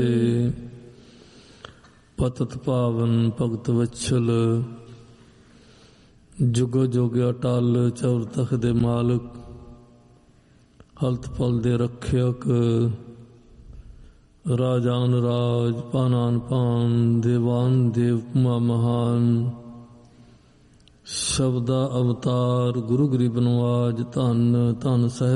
ਪਤਿਤ ਪਾਵਨ ਭਗਤ ਵਛਲ, ਜੁਗੋ ਜੁਗ ਅਟਲ ਚੌਰ ਤਖ਼ਤ ਦੇ ਮਾਲਕ, ਹਲਤ ਪਲ ਦੇ ਰੱਖਿਅਕ, ਰਾਜਾਨ ਰਾਜ ਪਾਨਾਨ ਪਾਨ, ਦੇਵਾਨ ਦੇਵ ਭੂਮਾ ਮਹਾਨ, ਸ਼ਬਦਾ ਅਵਤਾਰ ਗੁਰੂ ਗਰੀਬ ਨਵਾਜ, ਧੰਨ ਧੰਨ ਸਾਹਿਬ